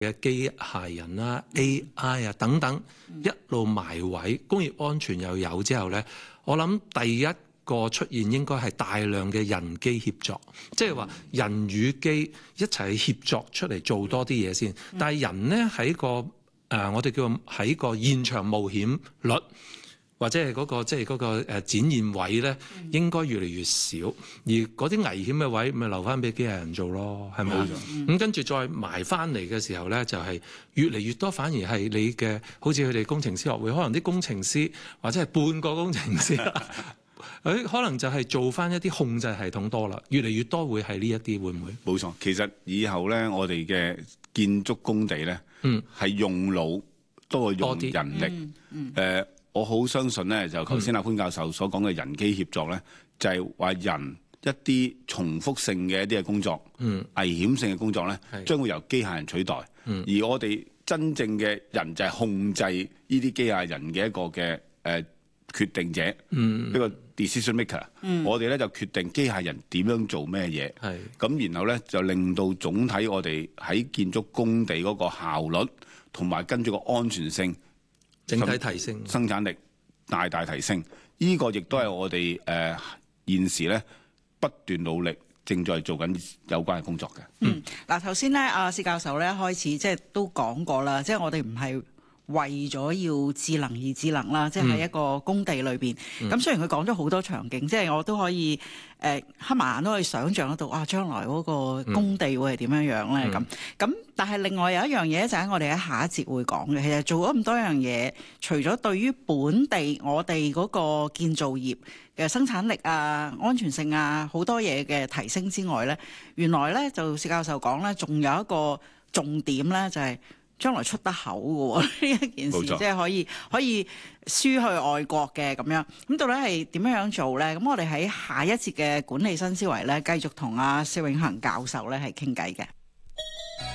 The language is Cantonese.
嘅機械人啦、AI 啊等等，一路埋位，工業安全又有之後咧，我諗第一個出現應該係大量嘅人機協作，即係話人與機一齊協作出嚟做多啲嘢先。但係人咧喺個我哋叫喺個現場冒險率，或者係嗰個即係嗰個展現位咧，應該越嚟越少。而嗰啲危險嘅位，咪留翻俾機械人做咯，係咪啊？咁跟住再埋翻嚟嘅時候咧，就係越嚟越多，反而係你嘅，好似佢哋工程師學會，可能啲工程師或者係半個工程師。佢可能就係做翻一啲控制系統多啦，越嚟越多會係呢一啲，會唔會？ 冇錯，其實以後咧，我哋嘅建築工地咧，係用腦多過用人力。我好相信咧，就頭先阿潘教授所講嘅人機協作咧，就係話人一啲重複性嘅一啲嘅工作，危險性嘅工作咧，將會由機械人取代。而我哋真正嘅人就係控制呢啲機械人嘅一個嘅決定者，一個 decision maker。我哋咧就決定機械人點樣做咩嘢，咁然後咧就令到總體我哋喺建築工地嗰個效率同埋跟住個安全性整體提升， 生產力大大提升。呢個亦都係我哋現時咧不斷努力正在做緊有關嘅工作嘅。 嗱頭先咧，阿薛教授咧開始即係都講過啦，即係我哋唔係為咗要智能而智能啦，即係喺一個工地裏邊。咁雖然佢講咗好多場景，即係我都可以黑埋眼都可以想像得到啊，將來嗰個工地會係點樣樣咧？咁但係另外有一樣嘢就係我哋喺下一節會講嘅。其實做咗咁多樣嘢，除咗對於本地我哋嗰個建造業嘅生產力啊、安全性啊好多嘢嘅提升之外咧，原來咧就薛教授講咧，仲有一個重點咧，就係將來出得口嘅喎，呢一件事即係可以輸去外國嘅咁樣。咁到底係點樣做咧？咁我哋喺下一節嘅管理新思維咧，繼續同阿薛永恒教授咧係傾偈嘅。